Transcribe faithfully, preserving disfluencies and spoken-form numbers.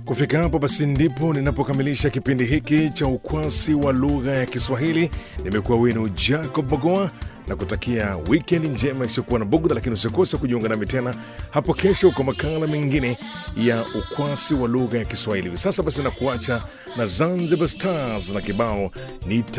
Kufika hapo basi ndipo ninapokamilisha kipindi hiki cha ukwasi wa lugha ya Kiswahili. Nimekuwa wenu Jacob Bogoa na kutakia weekend njema isiyokuwa na bugdha, lakini usikose kujiunga nami tena hapo kesho kwa makala mengine ya ukwasi wa lugha ya Kiswahili. Sasa basi na kuacha na Zanzibar Stars na kibao nita